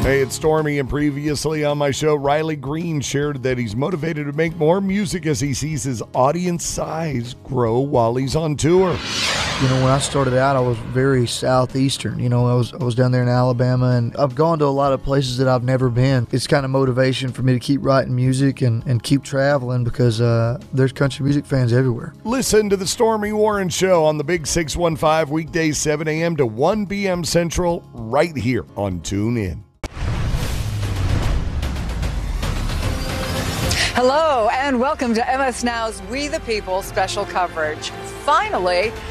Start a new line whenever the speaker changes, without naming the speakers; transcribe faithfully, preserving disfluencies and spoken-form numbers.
Hey, it's Stormy, and previously on my show, Riley Green shared that he's motivated to make more music as he sees his audience size grow while he's on tour.
You know, when I started out, I was very southeastern. You know, I was I was down there in Alabama, and I've gone to a lot of places that I've never been. It's kind of motivation for me to keep writing music and, and keep traveling because uh, there's country music fans everywhere.
Listen to the Stormy Warren Show on the Big six one five, weekdays seven a.m. to one p.m. Central, right here on TuneIn.
Hello and welcome to M S Now's We the People special coverage. Finally,